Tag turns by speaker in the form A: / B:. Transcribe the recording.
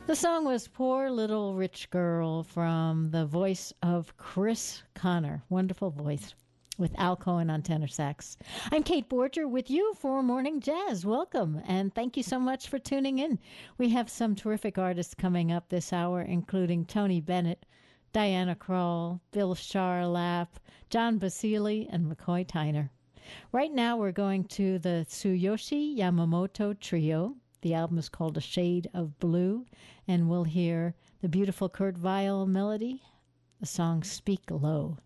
A: The song was Poor Little Rich Girl from the voice of Chris Connor. Wonderful voice with Al Cohen on tenor sax. I'm Kate Borger with you for Morning Jazz. Welcome, and thank you so much for tuning in. We have some terrific artists coming up this hour, including Tony Bennett, Diana Krall, Bill Charlap, John Basile, and McCoy Tyner. Right now, we're going to the Tsuyoshi Yamamoto Trio. The album is called A Shade of Blue, and we'll hear the beautiful Kurt Weill melody, the song Speak Low.